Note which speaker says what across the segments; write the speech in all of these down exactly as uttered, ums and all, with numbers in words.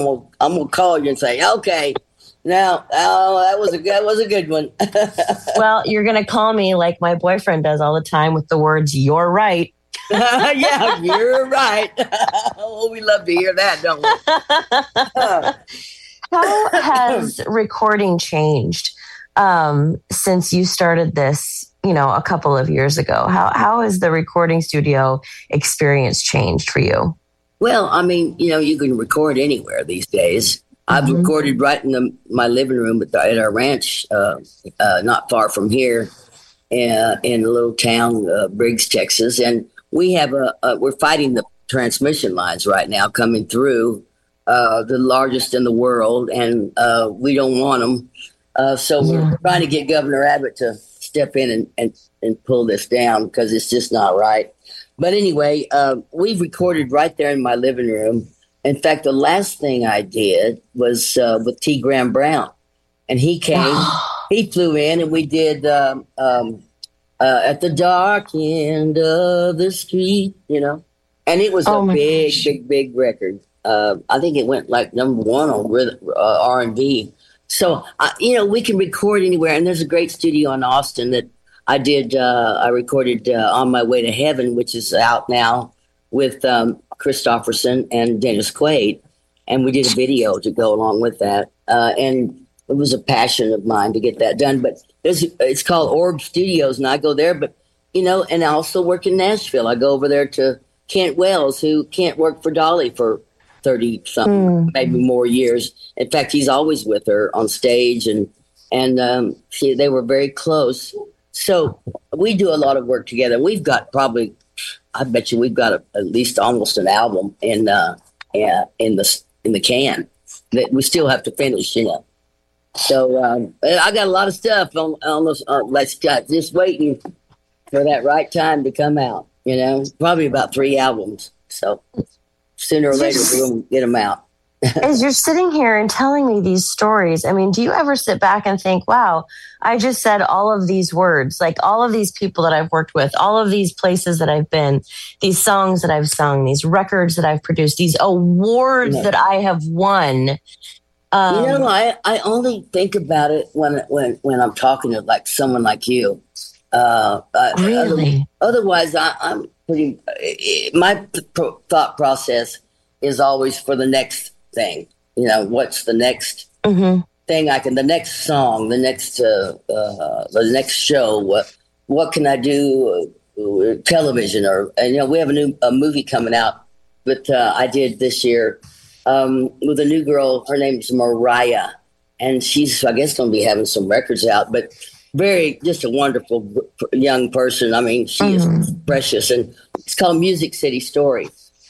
Speaker 1: gonna, I'm gonna call you and say, okay, now, oh, that was a that was a good one.
Speaker 2: Well, you're gonna call me like my boyfriend does all the time with the words "you're right."
Speaker 1: Yeah, you're right. Oh, we love to hear that, don't we?
Speaker 2: How has recording changed um, since you started this, you know, a couple of years ago? How how has the recording studio experience changed for you?
Speaker 1: Well, I mean, you know, you can record anywhere these days. I've
Speaker 2: Mm-hmm.
Speaker 1: recorded right in the, my living room at, the, at our ranch, uh, uh, not far from here, uh, in a little town, uh, Briggs, Texas. And we have a, a, we're fighting the transmission lines right now coming through, uh, the largest in the world, and uh, we don't want them. Uh, so
Speaker 2: Yeah.
Speaker 1: we're trying to get Governor Abbott to step in and, and, and pull this down because it's just not right. But anyway, uh, we've recorded right there in my living room. In fact, the last thing I did was uh, with T. Graham Brown. And he came, he flew in, and we did um, um, uh, At the Dark End of the Street, you know. And it was
Speaker 2: Oh
Speaker 1: a
Speaker 2: my
Speaker 1: big,
Speaker 2: gosh.
Speaker 1: big, big record. Uh, I think it went like number one on rhythm, uh, R and B. So, uh, you know, we can record anywhere. And there's a great studio in Austin that I did, uh, I recorded uh, On My Way to Heaven, which is out now with um, Christopherson and Dennis Quaid. And we did a video to go along with that. Uh, and it was a passion of mine to get that done. But there's, it's called Orb Studios, and I go there. But, you know, and I also work in Nashville. I go over there to Kent Wells, who can't work for Dolly for thirty-something,
Speaker 2: Mm.
Speaker 1: maybe more years. In fact, he's always with her on stage, and, and um, she, they were very close. So we do a lot of work together. We've got probably, I bet you we've got a, at least almost an album in uh, yeah, in the in the can that we still have to finish, you know. So um, I got a lot of stuff on on those. Uh, let's got just waiting for that right time to come out. You know, probably about three albums. So sooner or later we're going to get them out.
Speaker 2: As you're sitting here and telling me these stories, I mean, do you ever sit back and think, wow, I just said all of these words, like all of these people that I've worked with, all of these places that I've been, these songs that I've sung, these records that I've produced, these awards
Speaker 1: Yeah.
Speaker 2: that I have won. Um,
Speaker 1: You know, I, I only think about it when when when I'm talking to like someone like you. Uh, uh,
Speaker 2: Really?
Speaker 1: other- otherwise, I, I'm pretty. My pro- thought process is always for the next thing. You know, what's the next
Speaker 2: Mhm.
Speaker 1: thing I can, the next song, the next, uh, uh, the next show. What what can I do? Uh, television, or and, you know, we have a new a movie coming out that uh, I did this year um, with a new girl. Her name's Mariah, and she's I guess going to be having some records out, but. Very, just a wonderful young person. I mean, she
Speaker 2: Mhm.
Speaker 1: is precious, and it's called Music City Story.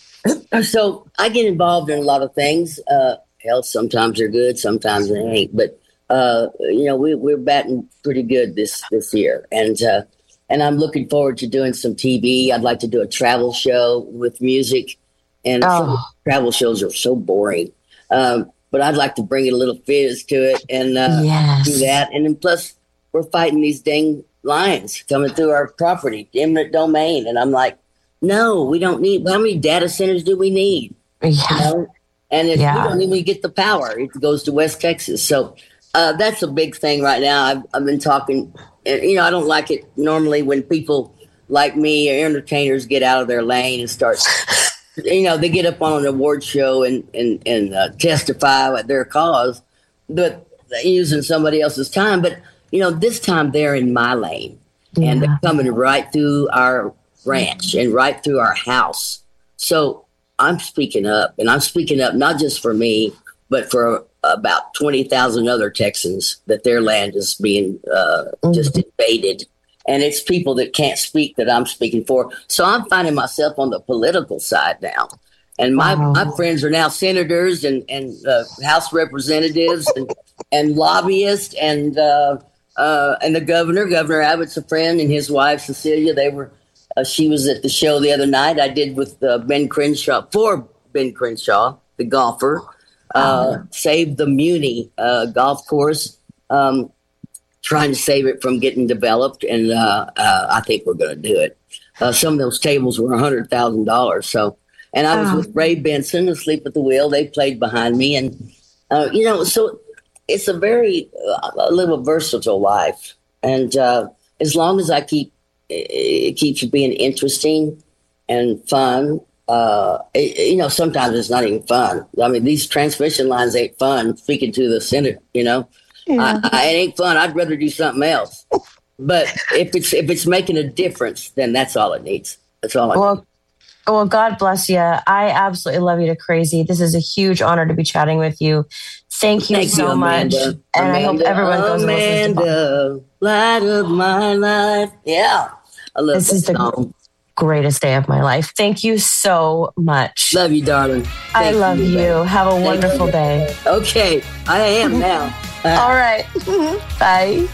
Speaker 1: So I get involved in a lot of things. Uh, hell, sometimes they're good, sometimes they ain't. But uh, you know, we, we're batting pretty good this this year, and uh, and I'm looking forward to doing some T V. I'd like to do a travel show with music, and some
Speaker 2: Oh.
Speaker 1: travel shows are so boring. Um, but I'd like to bring a little fizz to it and uh,
Speaker 2: Yes.
Speaker 1: do that, and then plus. We're fighting these dang lions coming through our property, eminent domain. And I'm like, no, we don't need, how many data centers do we need? You
Speaker 2: Yeah.
Speaker 1: know? And if
Speaker 2: Yeah.
Speaker 1: we don't even get the power, it goes to West Texas. So uh, that's a big thing right now. I've, I've been talking, and, you know, I don't like it normally when people like me or entertainers get out of their lane and start, you know, they get up on an award show and, and, and uh, testify at their cause, but using somebody else's time. But you know, this time they're in my lane, and
Speaker 2: Yeah.
Speaker 1: they're coming right through our ranch and right through our house. So I'm speaking up, and I'm speaking up not just for me, but for about twenty thousand other Texans that their land is being uh, just invaded. And it's people that can't speak that I'm speaking for. So I'm finding myself on the political side now. And my,
Speaker 2: Wow.
Speaker 1: my friends are now senators and, and uh, House representatives and, and lobbyists and uh, uh, and the governor. Governor Abbott's a friend, and his wife, Cecilia. They were. Uh, she was at the show the other night. I did with uh, Ben Crenshaw, for Ben Crenshaw, the golfer. Uh,
Speaker 2: Wow.
Speaker 1: Saved the Muni uh, golf course. Um, trying to save it from getting developed, and uh, uh, I think we're going to do it. Uh, some of those tables were one hundred thousand dollars, so And I was
Speaker 2: Oh.
Speaker 1: with Ray Benson, Asleep at the Wheel. They played behind me. And, uh, you know, so it's a very, uh, I live a versatile life. And uh, as long as I keep, it keeps being interesting and fun. Uh, it, you know, sometimes it's not even fun. I mean, these transmission lines ain't fun speaking to the Senate, you know.
Speaker 2: Yeah.
Speaker 1: I, I, it ain't fun. I'd rather do something else. But if it's if it's making a difference, then that's all it needs. That's all I
Speaker 2: Well,
Speaker 1: need.
Speaker 2: well, God bless you. I absolutely love you to crazy. This is a huge honor to be chatting with you. Thank you
Speaker 1: Thank
Speaker 2: so
Speaker 1: you,
Speaker 2: much.
Speaker 1: Amanda.
Speaker 2: And I hope
Speaker 1: Amanda,
Speaker 2: everyone goes and listens to
Speaker 1: Amanda, light of my life. Yeah, I love
Speaker 2: This
Speaker 1: that
Speaker 2: is the
Speaker 1: song.
Speaker 2: greatest day of my life. Thank you so much.
Speaker 1: Love you, darling.
Speaker 2: I
Speaker 1: Thank
Speaker 2: love you.
Speaker 1: baby.
Speaker 2: Have a
Speaker 1: Thank
Speaker 2: wonderful
Speaker 1: you.
Speaker 2: day.
Speaker 1: Okay, I am now.
Speaker 2: All right. Bye.